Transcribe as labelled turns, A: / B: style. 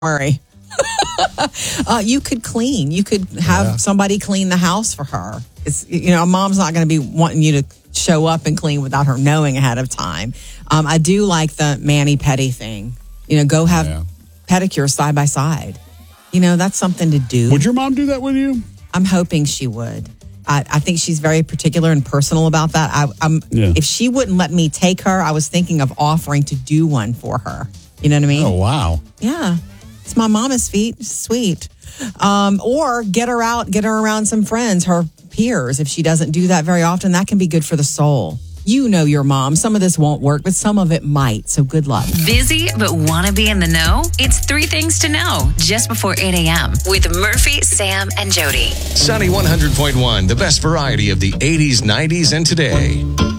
A: worry. You could clean. You could have somebody clean the house for her. It's, a mom's not going to be wanting you to show up and clean without her knowing ahead of time. I do like the mani-pedi thing. Go have pedicures side by side. That's something to do.
B: Would your mom do that with you?
A: I'm hoping she would. I think she's very particular and personal about that. If she wouldn't let me take her, I was thinking of offering to do one for her. You know what I mean?
B: Oh, wow.
A: Yeah. It's my mama's feet. It's sweet. Or get her out, get her around some friends, her peers. If she doesn't do that very often, that can be good for the soul. You know your mom. Some of this won't work, but some of it might. So good luck.
C: Busy but want to be in the know? It's 3 things to know just before 8 a.m. with Murphy, Sam, and Jody.
D: Sunny 100.1, the best variety of the 80s, 90s, and today.